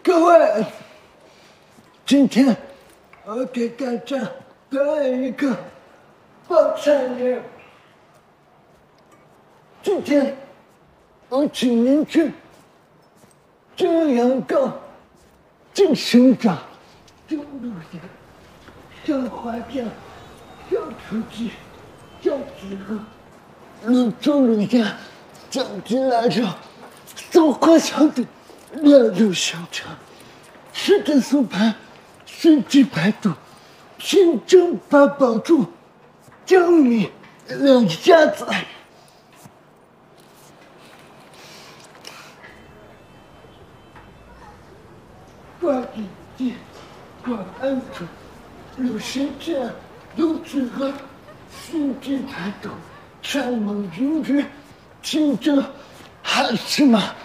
各位，今天我给大家表演一个报菜名。今天我请您去蒸羊羔、进熊掌、蒸鹿眼、小花甲、小雏鸡、小纸鹤、卤猪卤鸭、酱鸡腊肉、松花小肚、腊肉香肠、狮子酥盘、熏鸡排肚、清蒸八宝猪、江米两下子。挂笔记、挂鹌鹑、卤鲜酱、卤纸鹤、熏鸡排肚、山猛鱼、清蒸海参马。